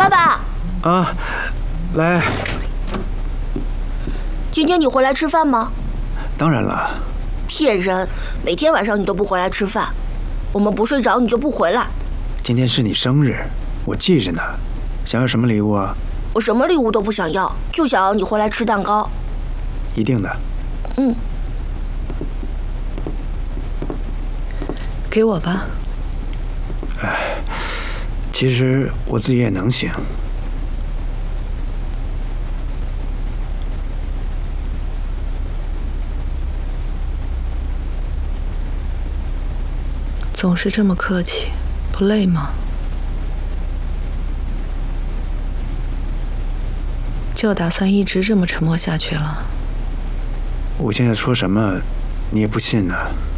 爸爸。 啊，来。 今天你回来吃饭吗？ 当然了。 骗人！每天晚上你都不回来吃饭，我们不睡着你就不回来。 今天是你生日，我记着呢。想要什么礼物啊？ 我什么礼物都不想要，就想要你回来吃蛋糕。 一定的。 嗯。 给我吧。 哎，其实我自己也能行。 总是这么客气，不累吗？就打算一直这么沉默下去了？ 我现在说什么，你也不信呢。